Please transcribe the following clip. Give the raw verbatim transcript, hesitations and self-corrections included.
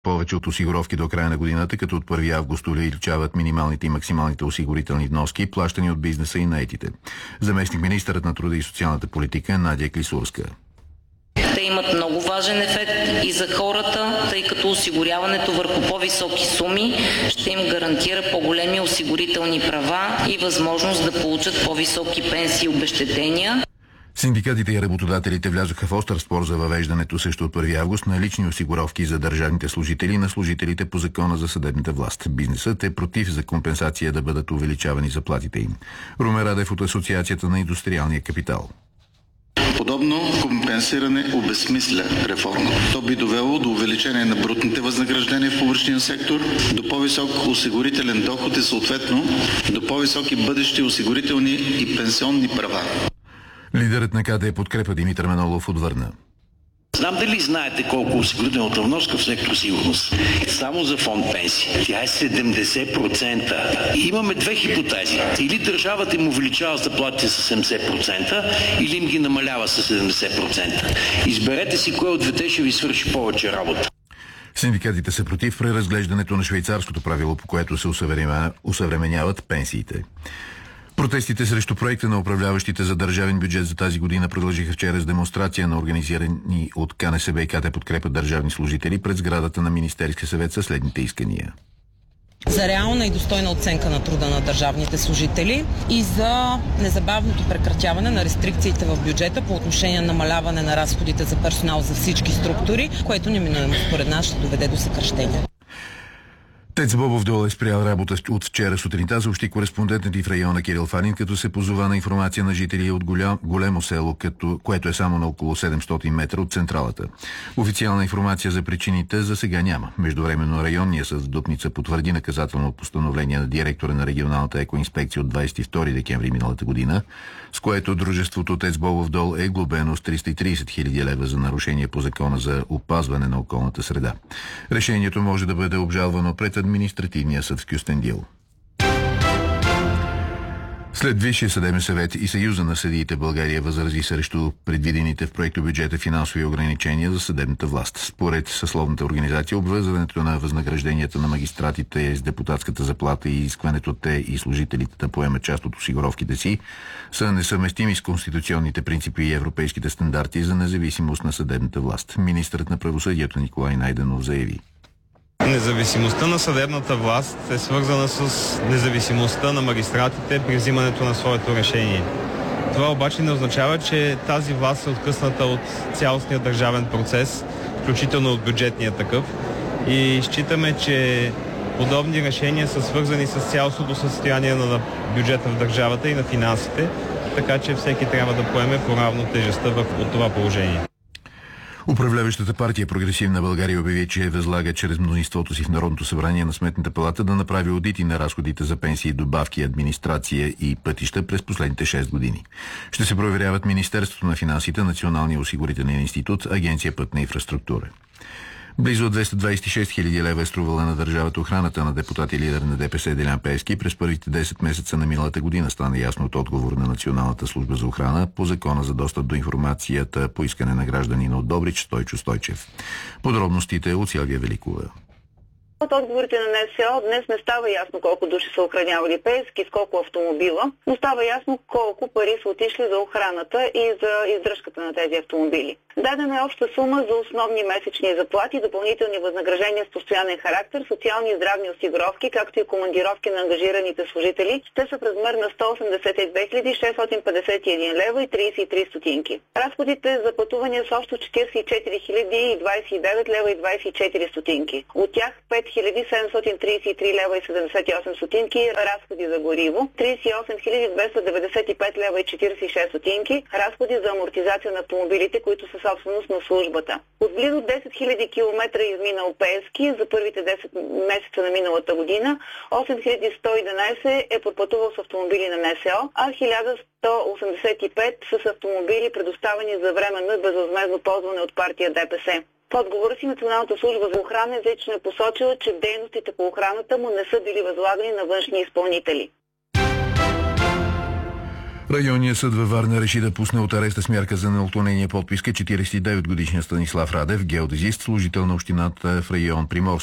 повече от осигуровки до края на годината, като от първи август увеличават минималните и максималните осигурителни вноски, плащани от бизнеса и наетите. Заместник министърът на труда и социалната политика Надя Клисурска. Те имат много важен ефект и за хората, тъй като осигуряването върху по-високи суми ще им гарантира по-големи осигурителни права и възможност да получат по-високи пенсии и обезщетения. Синдикатите и работодателите влязоха в остър спор за въвеждането също от първи август на лични осигуровки за държавните служители и на служителите по закона за съдебната власт. Бизнесът е против за компенсация да бъдат увеличавани заплатите им. Румен Радев от Асоциацията на индустриалния капитал. Подобно компенсиране обезсмисля реформа. То би довело до увеличение на брутните възнаграждения в публичния сектор, до по-висок осигурителен доход и съответно до по-високи бъдещи осигурителни и пенсионни права. Лидерът на КД подкрепа Димитър Манолов отвърна. Знам дали знаете колко осигурителната вноска в сектор сигурност. Само за фонд пенсии. Тя е седемдесет процента. Имаме две хипотези. Или държавата им увеличава заплатите с седемдесет процента, или им ги намалява с седемдесет процента. Изберете си кое от двете ще ви свърши повече работа. Синдикатите са против преразглеждането на швейцарското правило, по което се усъвременяват пенсиите. Протестите срещу проекта на управляващите за държавен бюджет за тази година продължиха вчера с демонстрация на организирани от КНСБ и КТ подкрепа държавни служители пред сградата на Министерския съвет със следните искания. За реална и достойна оценка на труда на държавните служители и за незабавното прекратяване на рестрикциите в бюджета по отношение на намаляване на разходите за персонал за всички структури, което неминуемо според нас ще доведе до съкращения. ТЕЦ Бобов дол е спрял работа от вчера сутринта, съобщи кореспондентът и в района Кирил Фанин, като се позова на информация на жители от голям, големо село, като, което е само на около седемстотин метра от централата. Официална информация за причините за сега няма. Междувременно районния съд в Дупница потвърди наказателно постановление на директора на регионалната екоинспекция от двадесет и втори декември миналата година, с което дружеството ТЕЦ Бобов дол е глобено с триста и тридесет хиляди лева за нарушение по закона за опазване на околната среда. Решението може да бъде обжалвано пред административния съд в Кюстендил. След Висшия съдебен съвет и Съюза на съдиите България възрази срещу предвидените в проектобюджета финансови ограничения за съдебната власт. Според съсловната организация, обвързването на възнагражденията на магистратите с депутатската заплата и изискването те и служителите да поемат част от осигуровките си са несъвместими с конституционните принципи и европейските стандарти за независимост на съдебната власт. Министърът на правосъдието Николай Найденов заяви. Независимостта на съдебната власт е свързана с независимостта на магистратите при взимането на своето решение. Това обаче не означава, че тази власт е откъсната от цялостния държавен процес, включително от бюджетния такъв. И считаме, че подобни решения са свързани с цялостното състояние на бюджета в държавата и на финансите, така че всеки трябва да поеме по-равно тежестта върху това положение. Управляващата партия Прогресивна България обяви, че възлага чрез мнозинството си в Народното събрание на Сметната палата да направи одити на разходите за пенсии, добавки, администрация и пътища през последните шест години. Ще се проверяват Министерството на финансите, Националния осигурителен институт, Агенция Пътна инфраструктура. Близо двеста двадесет и шест хиляди лева е струвала на държавата охраната на депутат и лидер на ДПС Делян Пеевски през първите десет месеца на миналата година, стана ясно от отговор на Националната служба за охрана по закона за достъп до информацията по искане на гражданина от Добрич Стойчо Стойчев. Подробностите от Силвия Великова. От отговорите на НСО днес не става ясно колко души са охранявали Пеевски, с колко автомобила, но става ясно колко пари са отишли за охраната и за издръжката на тези автомобили. Дадена е обща сума за основни месечни заплати, допълнителни възнаграждения с постоянен характер, социални и здравни осигуровки, както и командировки на ангажираните служители. Те са в размер на сто осемдесет и две хиляди шестстотин петдесет и един лева и тридесет и три стотинки. Разходите за пътувания са общо четиридесет и четири хиляди двадесет и девет лева и двадесет и четири стотинки. От тях пет хиляди седемстотин тридесет и три лева и седемдесет и осем стотинки разходи за гориво, тридесет и осем хиляди двеста деветдесет и пет лева и четиридесет и шест стотинки разходи за амортизация на автомобилите, които са собственост на службата. От близо десет хиляди километра изминал Пеевски за първите десет месеца на миналата година, осем хиляди сто и единадесет е пропътувал с автомобили на НСО, а хиляда сто осемдесет и пет с автомобили, предоставени за временно и безвъзмездно ползване от партия ДПС. В отговора си Националната служба за охрана изрично е посочила, че дейностите по охраната му не са били възлагани на външни изпълнители. Районният съд във Варна реши да пусне от ареста с мярка за неотклонение подписка четиридесет и девет годишния Станислав Радев, геодезист, служител на общината в район Приморски.